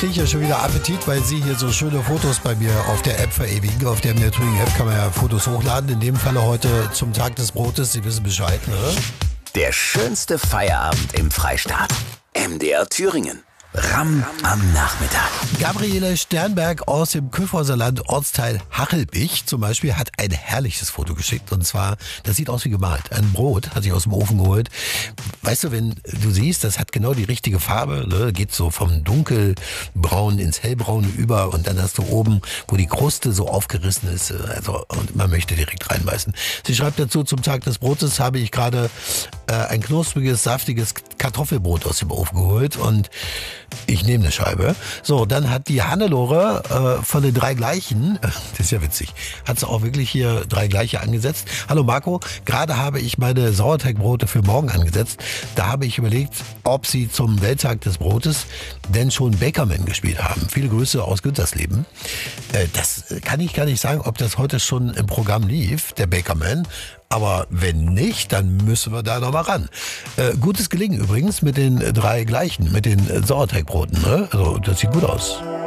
kriege ich ja schon wieder Appetit, weil Sie hier so schöne Fotos bei mir auf der App verewigen. Auf der MDR Thüringen App kann man ja Fotos hochladen. In dem Falle heute zum Tag des Brotes. Sie wissen Bescheid, ne? Der schönste Feierabend im Freistaat. MDR Thüringen. Ramm am Nachmittag. Gabriele Sternberg aus dem Kyffhäuser Land, Ortsteil Hachelbich zum Beispiel, hat ein herrliches Foto geschickt. Und zwar, das sieht aus wie gemalt. Ein Brot hat sich aus dem Ofen geholt. Weißt du, wenn du siehst, das hat genau die richtige Farbe, ne? Geht so vom dunkelbraun ins hellbraune über und dann hast du oben, wo die Kruste so aufgerissen ist, also, und man möchte direkt reinbeißen. Sie schreibt dazu, zum Tag des Brotes habe ich gerade ein knuspriges, saftiges Kartoffelbrot aus dem Ofen geholt und ich nehme eine Scheibe. So, dann hat die Hannelore von den drei gleichen, das ist ja witzig, hat sie auch wirklich hier drei gleiche angesetzt. Hallo Marco, gerade habe ich meine Sauerteigbrote für morgen angesetzt. Da habe ich überlegt, ob sie zum Welttag des Brotes denn schon Bakerman gespielt haben. Viele Grüße aus Güntersleben. Das kann ich gar nicht sagen, ob das heute schon im Programm lief, der Bakerman. Aber wenn nicht, dann müssen wir da noch mal ran. Gutes Gelingen übrigens mit den drei gleichen, mit den Sauerteigbroten. Ne? Also das sieht gut aus.